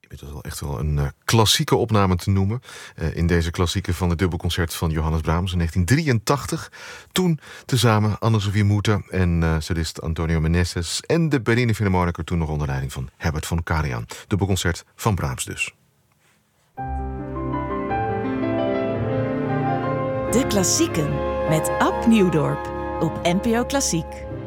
Dit is wel echt wel een klassieke opname te noemen. In deze klassieke van het dubbelconcert van Johannes Brahms in 1983. Toen tezamen Anne-Sophie Mutter en cellist Antonio Meneses en de Berliner Philharmoniker, toen nog onder leiding van Herbert von Karajan. Dubbelconcert van Brahms dus. De Klassieken met Ab Nieuwdorp op NPO Klassiek.